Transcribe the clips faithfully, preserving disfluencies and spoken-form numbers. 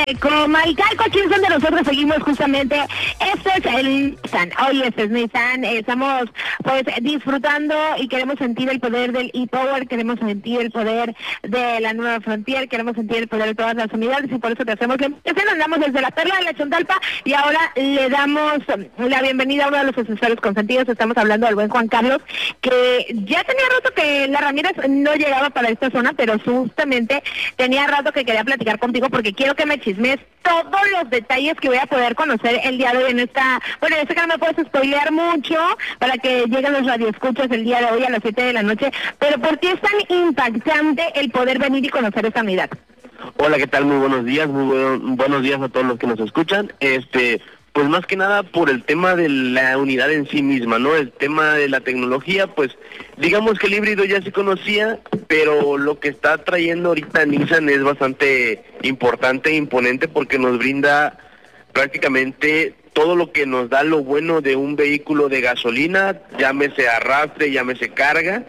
Comalcalco, aquí es donde nosotros seguimos justamente. Este es el Nissan, hoy este es Nissan, estamos pues disfrutando y queremos sentir el poder del e-Power, queremos sentir el poder de la nueva Frontier, queremos sentir el poder de todas las unidades y por eso te hacemos la invitación. Andamos desde la Perla de la Chontalpa y ahora le damos la bienvenida a uno de los asesores consentidos. Estamos hablando del buen Juan Carlos, que ya tenía rato que la Ramírez no llegaba para esta zona, pero justamente tenía rato que quería platicar contigo porque quiero que me chismes todos los detalles que voy a poder conocer el día de hoy en esta... Bueno, yo sé que no me puedes spoilear mucho para que lleguen los radioescuchas el día de hoy a las siete de la noche, pero ¿por qué es tan impactante el poder venir y conocer esta unidad? Hola, ¿qué tal? Muy buenos días, muy buen, buenos días a todos los que nos escuchan. Este... Pues más que nada por el tema de la unidad en sí misma, ¿no? El tema de la tecnología, pues digamos que el híbrido ya se conocía, pero lo que está trayendo ahorita Nissan es bastante importante e imponente porque nos brinda prácticamente todo lo que nos da lo bueno de un vehículo de gasolina, llámese arrastre, llámese carga,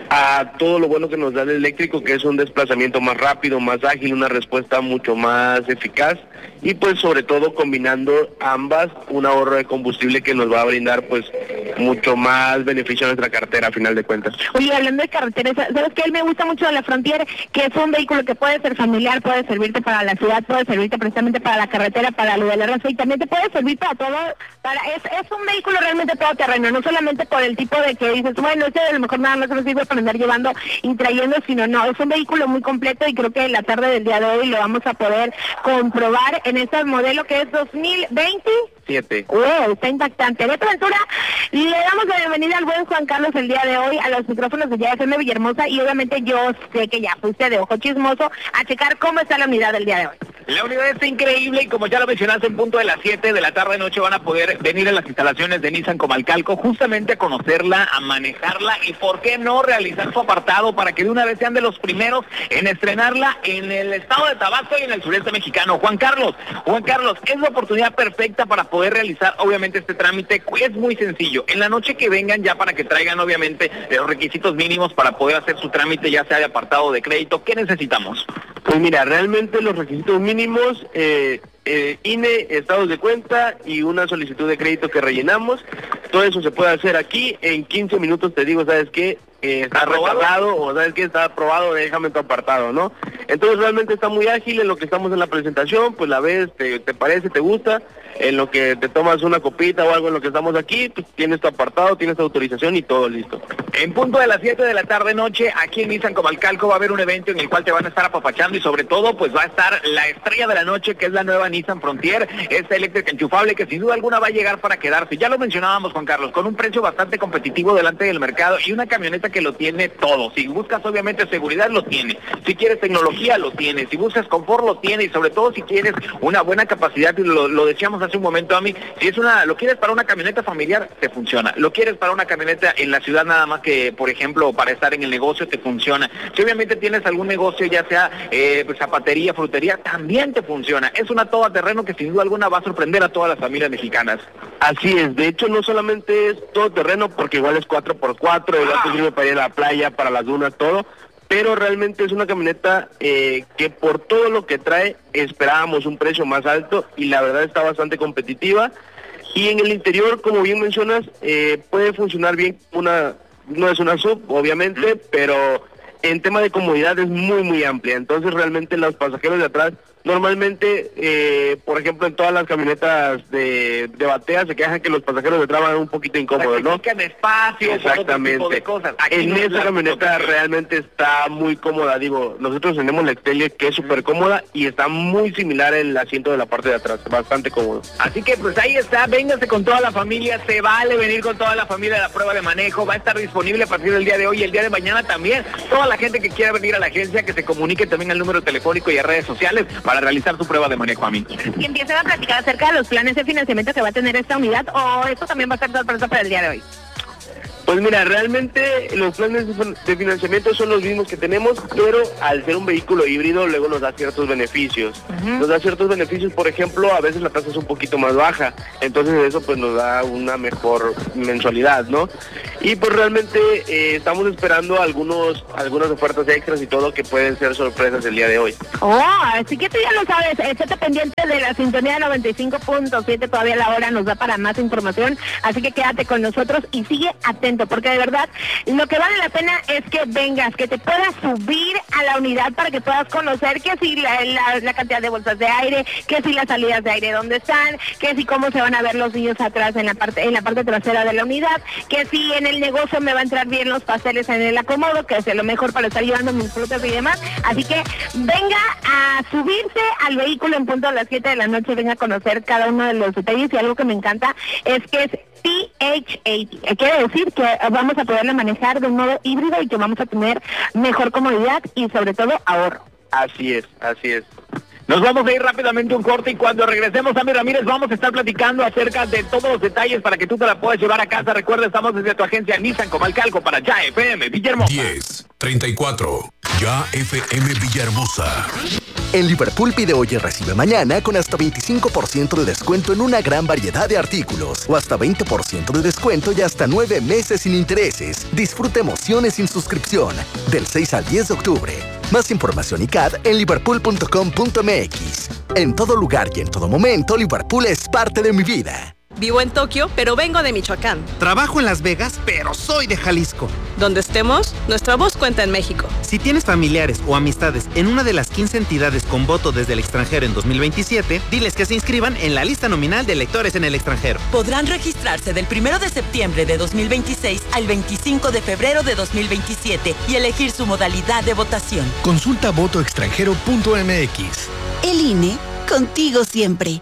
a todo lo bueno que nos da el eléctrico, que es un desplazamiento más rápido, más ágil, una respuesta mucho más eficaz, y pues sobre todo combinando ambas, un ahorro de combustible que nos va a brindar pues mucho más beneficio a nuestra cartera a final de cuentas. Oye, hablando de carreteras, ¿sabes qué? Me gusta mucho de la Frontier, que es un vehículo que puede ser familiar, puede servirte para la ciudad, puede servirte precisamente para la carretera, para lo de la raza, y también te puede servir para todo, para es, es un vehículo realmente todoterreno, no solamente por el tipo de que dices, bueno, este a lo mejor nada más nos sirve para andar llevando y trayendo, sino no, es un vehículo muy completo y creo que en la tarde del día de hoy lo vamos a poder comprobar en este modelo que es dos mil veinte. Siete. Wow, está impactante. Beto Ventura, le damos la bienvenida al buen Juan Carlos el día de hoy a los micrófonos de Y F M Villahermosa y obviamente yo sé que ya fuiste de ojo chismoso a checar cómo está la unidad del día de hoy. La unidad está increíble y como ya lo mencionaste, en punto de las siete de la tarde noche van a poder venir a las instalaciones de Nissan Comalcalco justamente a conocerla, a manejarla y por qué no realizar su apartado para que de una vez sean de los primeros en estrenarla en el estado de Tabasco y en el sureste mexicano. Juan Carlos, Juan Carlos, es la oportunidad perfecta para poder realizar obviamente este trámite. Es muy sencillo. En la noche que vengan ya para que traigan obviamente los requisitos mínimos para poder hacer su trámite ya sea de apartado de crédito, ¿qué necesitamos? Pues mira, realmente los requisitos mínimos, eh, eh, I N E, estados de cuenta y una solicitud de crédito que rellenamos, todo eso se puede hacer aquí, en quince minutos te digo, ¿sabes qué? Eh, está aprobado o ¿sabes qué? Está aprobado, déjame tu apartado, ¿no? Entonces realmente está muy ágil en lo que estamos en la presentación, pues la ves, te, te parece, te gusta, en lo que te tomas una copita o algo en lo que estamos aquí, pues tienes tu apartado, tienes tu autorización y todo listo. En punto de las siete de la tarde noche, aquí en Nissan Comalcalco va a haber un evento en el cual te van a estar apapachando y sobre todo pues va a estar la estrella de la noche que es la nueva Nissan Frontier, esta eléctrica enchufable que sin duda alguna va a llegar para quedarse. Ya lo mencionábamos, Juan Carlos, con un precio bastante competitivo delante del mercado y una camioneta que lo tiene todo. Si buscas obviamente seguridad, lo tiene. Si quieres tecnología, lo tiene. Si buscas confort, lo tiene. Y sobre todo si quieres una buena capacidad, y lo, lo decíamos hace un momento a mí, si es una, lo quieres para una camioneta familiar, te funciona. Lo quieres para una camioneta en la ciudad nada más que, por ejemplo, para estar en el negocio, te funciona. Si obviamente tienes algún negocio, ya sea eh, pues, zapatería, frutería, también te funciona. Es una todoterreno que sin duda alguna va a sorprender a todas las familias mexicanas. Así es, de hecho no solamente es todoterreno porque igual es cuatro por cuatro, igual te sirve para ir a la playa, para las dunas, todo, pero realmente es una camioneta eh, que por todo lo que trae esperábamos un precio más alto y la verdad está bastante competitiva. Y en el interior, como bien mencionas, eh, puede funcionar bien, una no es una sub, obviamente, pero en tema de comodidad es muy, muy amplia. Entonces realmente los pasajeros de atrás, normalmente, eh, por ejemplo, en todas las camionetas de, de batea se quejan que los pasajeros de atrás van un poquito incómodos, ¿no? Sacrifican espacio, exactamente. Otro tipo de cosas. Aquí en no esa camioneta que... realmente está muy cómoda. Digo, nosotros tenemos la Extelia que es súper cómoda y está muy similar el asiento de la parte de atrás, bastante cómodo. Así que pues ahí está, véngase con toda la familia, se vale venir con toda la familia a la prueba de manejo, va a estar disponible a partir del día de hoy y el día de mañana también. Toda la gente que quiera venir a la agencia, que se comunique también al número telefónico y a redes sociales para realizar su prueba de manejo, a mí. Y empiecen a platicar acerca de los planes de financiamiento que va a tener esta unidad, o esto también va a ser sorpresa para el día de hoy. Pues mira, realmente los planes de financiamiento son los mismos que tenemos, pero al ser un vehículo híbrido luego nos da ciertos beneficios. Uh-huh. Nos da ciertos beneficios, por ejemplo, a veces la tasa es un poquito más baja, entonces eso pues nos da una mejor mensualidad, ¿no? Y pues realmente eh, estamos esperando algunos algunas ofertas extras y todo que pueden ser sorpresas el día de hoy. Oh, así que tú ya lo sabes, estate pendiente de la sintonía noventa y cinco punto siete, todavía la hora nos da para más información, así que quédate con nosotros y sigue atento, porque de verdad lo que vale la pena es que vengas, que te puedas subir a la unidad para que puedas conocer que si la, la, la cantidad de bolsas de aire, que si las salidas de aire dónde están, que si cómo se van a ver los niños atrás en la parte en la parte trasera de la unidad, que si en el negocio me va a entrar bien los pasteles en el acomodo, que es lo mejor para estar llevando mis frutas y demás. Así que venga a subirse al vehículo en punto a las siete de la noche, venga a conocer cada uno de los detalles, y algo que me encanta es que es P H A T. Quiere decir que vamos a poderlo manejar de un modo híbrido y que vamos a tener mejor comodidad y sobre todo ahorro. Así es, así es. Nos vamos a ir rápidamente a un corte y cuando regresemos, Sammy Ramírez, vamos a estar platicando acerca de todos los detalles para que tú te la puedas llevar a casa. Recuerda, estamos desde tu agencia Nissan Comalcalco para Ya F M Villahermosa. diez treinta y cuatro, Ya F M Villahermosa. En Liverpool pide hoy y recibe mañana con hasta veinticinco por ciento de descuento en una gran variedad de artículos o hasta veinte por ciento de descuento y hasta nueve meses sin intereses. Disfruta emociones sin suscripción del seis al diez de octubre. Más información y C A D en liverpool punto com punto m x. En todo lugar y en todo momento, Liverpool es parte de mi vida. Vivo en Tokio, pero vengo de Michoacán. Trabajo en Las Vegas, pero soy de Jalisco. Donde estemos, nuestra voz cuenta en México. Si tienes familiares o amistades en una de las quince entidades con voto desde el extranjero en dos mil veintisiete, diles que se inscriban en la lista nominal de electores en el extranjero. Podrán registrarse del primero de septiembre de dos mil veintiséis al veinticinco de febrero de dos mil veintisiete y elegir su modalidad de votación. Consulta voto extranjero punto m x. El I N E, contigo siempre.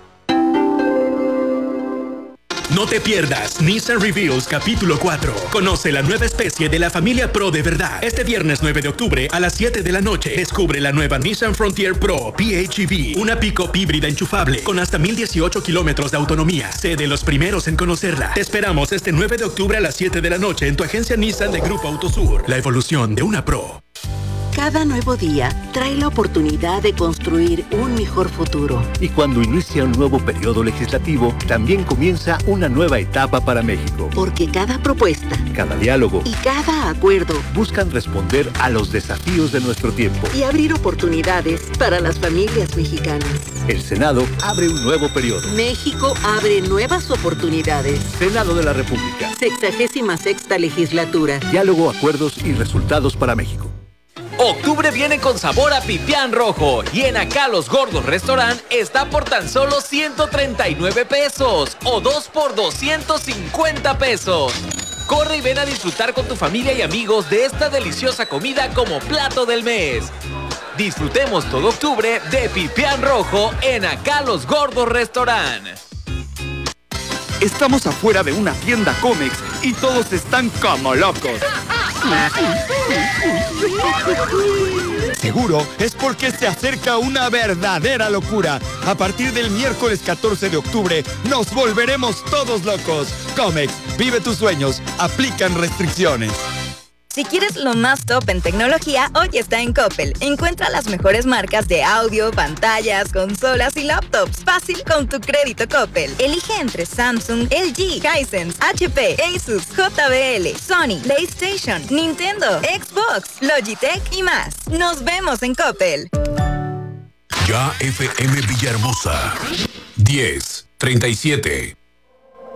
No te pierdas Nissan Reveals capítulo cuatro. Conoce la nueva especie de la familia Pro de verdad. Este viernes nueve de octubre a las siete de la noche descubre la nueva Nissan Frontier Pro P H E V, una pick-up híbrida enchufable con hasta mil dieciocho kilómetros de autonomía. Sé de los primeros en conocerla. Te esperamos este nueve de octubre a las siete de la noche en tu agencia Nissan de Grupo Autosur. La evolución de una Pro. Cada nuevo día trae la oportunidad de construir un mejor futuro. Y cuando inicia un nuevo periodo legislativo, también comienza una nueva etapa para México. Porque cada propuesta, cada diálogo y cada acuerdo buscan responder a los desafíos de nuestro tiempo y abrir oportunidades para las familias mexicanas. El Senado abre un nuevo periodo. México abre nuevas oportunidades. Senado de la República. Sexagésima sexta legislatura. Diálogo, acuerdos y resultados para México. Octubre viene con sabor a pipián rojo y en Acá Los Gordos Restaurant está por tan solo ciento treinta y nueve pesos o dos por doscientos cincuenta pesos. Corre y ven a disfrutar con tu familia y amigos de esta deliciosa comida como plato del mes. Disfrutemos todo octubre de pipián rojo en Acá Los Gordos Restaurant. Estamos afuera de una tienda Comex y todos están como locos. Seguro es porque se acerca una verdadera locura. A partir del miércoles catorce de octubre nos volveremos todos locos. Comex, vive tus sueños. Aplican restricciones. Si quieres lo más top en tecnología, hoy está en Coppel. Encuentra las mejores marcas de audio, pantallas, consolas y laptops. Fácil con tu crédito Coppel. Elige entre Samsung, L G, Hisense, H P, Asus, J B L, Sony, PlayStation, Nintendo, Xbox, Logitech y más. Nos vemos en Coppel. Ya F M Villahermosa. diez treinta y siete.